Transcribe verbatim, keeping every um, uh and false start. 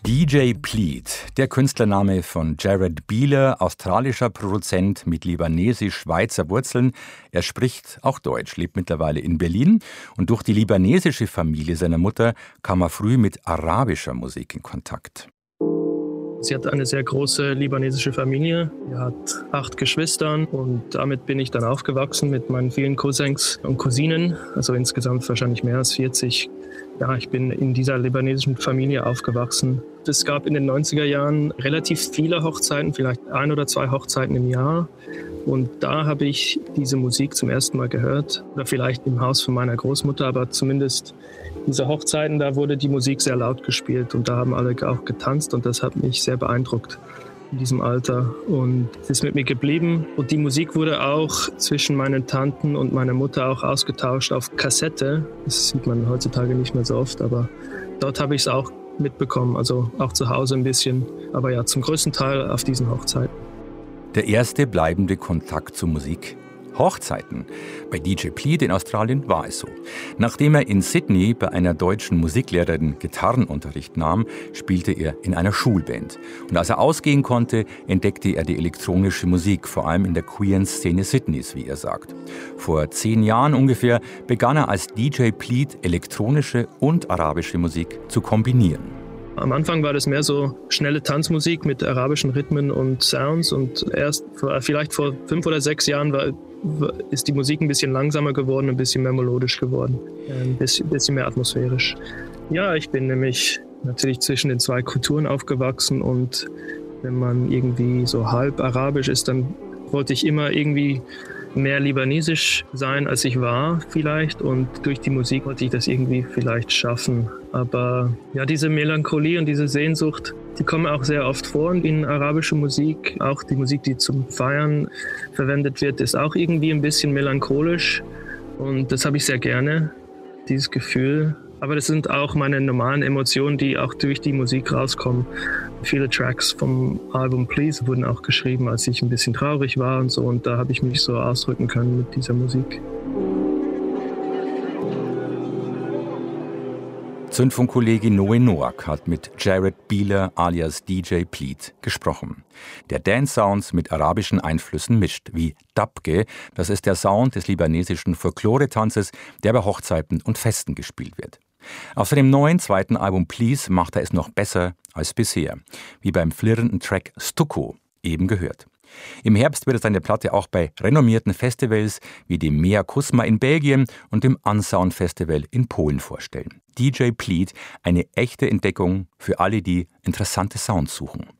D J Pleat, der Künstlername von Jared Bieler, australischer Produzent mit libanesisch-schweizer Wurzeln. Er spricht auch Deutsch, lebt mittlerweile in Berlin. Und durch die libanesische Familie seiner Mutter kam er früh mit arabischer Musik in Kontakt. Sie hat eine sehr große libanesische Familie. Sie hat acht Geschwister und damit bin ich dann aufgewachsen mit meinen vielen Cousins und Cousinen. Also insgesamt wahrscheinlich mehr als vierzig. Ja, ich bin in dieser libanesischen Familie aufgewachsen. Es gab in den neunziger Jahren relativ viele Hochzeiten, vielleicht ein oder zwei Hochzeiten im Jahr. Und da habe ich diese Musik zum ersten Mal gehört. Oder vielleicht im Haus von meiner Großmutter, aber zumindest diese Hochzeiten, da wurde die Musik sehr laut gespielt und da haben alle auch getanzt und das hat mich sehr beeindruckt in diesem Alter und es ist mit mir geblieben. Und die Musik wurde auch zwischen meinen Tanten und meiner Mutter auch ausgetauscht auf Kassette. Das sieht man heutzutage nicht mehr so oft, aber dort habe ich es auch mitbekommen, also auch zu Hause ein bisschen, aber ja, zum größten Teil auf diesen Hochzeiten. Der erste bleibende Kontakt zur Musik: Hochzeiten. Bei D J Pleat in Australien war es so. Nachdem er in Sydney bei einer deutschen Musiklehrerin Gitarrenunterricht nahm, spielte er in einer Schulband. Und als er ausgehen konnte, entdeckte er die elektronische Musik, vor allem in der queeren Szene Sydneys, wie er sagt. Vor zehn Jahren ungefähr begann er als D J Pleat elektronische und arabische Musik zu kombinieren. Am Anfang war das mehr so schnelle Tanzmusik mit arabischen Rhythmen und Sounds und erst vor, vielleicht vor fünf oder sechs Jahren war, ist die Musik ein bisschen langsamer geworden, ein bisschen mehr melodisch geworden, ein bisschen, bisschen mehr atmosphärisch. Ja, ich bin nämlich natürlich zwischen den zwei Kulturen aufgewachsen und wenn man irgendwie so halb arabisch ist, dann wollte ich immer irgendwie mehr libanesisch sein, als ich war vielleicht und durch die Musik wollte ich das irgendwie vielleicht schaffen. Aber ja, diese Melancholie und diese Sehnsucht, die kommen auch sehr oft vor in arabischer Musik. Auch die Musik, die zum Feiern verwendet wird, ist auch irgendwie ein bisschen melancholisch und das habe ich sehr gerne, dieses Gefühl. Aber das sind auch meine normalen Emotionen, die auch durch die Musik rauskommen. Viele Tracks vom Album Please wurden auch geschrieben, als ich ein bisschen traurig war und so. Und da habe ich mich so ausdrücken können mit dieser Musik. Zündfunkkollege Noe Noack hat mit Jared Bieler alias D J Pleat gesprochen. Der Dance-Sounds mit arabischen Einflüssen mischt, wie Dabke, das ist der Sound des libanesischen Folklore-Tanzes, der bei Hochzeiten und Festen gespielt wird. Auf seinem neuen zweiten Album Please macht er es noch besser als bisher, wie beim flirrenden Track Stucco eben gehört. Im Herbst wird er seine Platte auch bei renommierten Festivals wie dem Mea Kusma in Belgien und dem Unsound Festival in Polen vorstellen. D J Pleat, eine echte Entdeckung für alle, die interessante Sounds suchen.